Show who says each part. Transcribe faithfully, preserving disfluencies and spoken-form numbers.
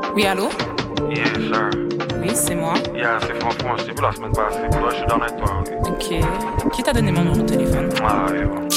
Speaker 1: Oui, allô?
Speaker 2: Yes, sir.
Speaker 1: Oui, c'est moi.
Speaker 2: Yeah, c'est Franck, moi, je t'ai vu la semaine passée. Toi, je suis dans avec toi, ok?
Speaker 1: Ok. Qui t'a donné mon numéro de téléphone?
Speaker 2: Ah, yeah.